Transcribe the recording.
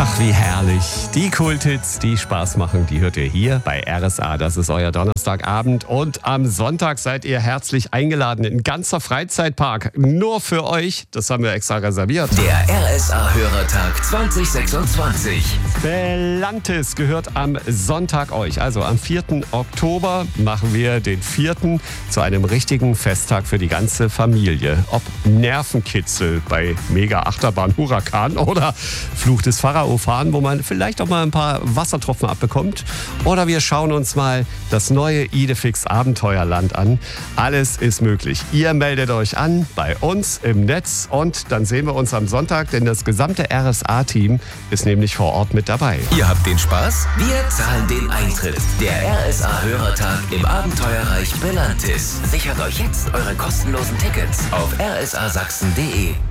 Wie herrlich. Die Kulthits, die Spaß machen, die hört ihr hier bei RSA. Das ist euer Donnerstagabend. Und am Sonntag seid ihr herzlich eingeladen in ein ganzer Freizeitpark. Nur für euch. Das haben wir extra reserviert. Der RSA-Hörertag 2026. Belantis gehört am Sonntag euch. Also am 4. Oktober machen wir den 4. zu einem richtigen Festtag für die ganze Familie. Ob Nervenkitzel bei Mega-Achterbahn Huracan oder Fluch des Pharao fahren, wo man vielleicht auch mal ein paar Wassertropfen abbekommt. Oder wir schauen uns mal das neue Idefix Abenteuerland an. Alles ist möglich. Ihr meldet euch an bei uns im Netz und dann sehen wir uns am Sonntag, denn das gesamte RSA-Team ist nämlich vor Ort mit dabei. Ihr habt den Spaß? Wir zahlen den Eintritt. Der RSA-Hörertag im Abenteuerreich Belantis. Sichert euch jetzt eure kostenlosen Tickets auf rsasachsen.de.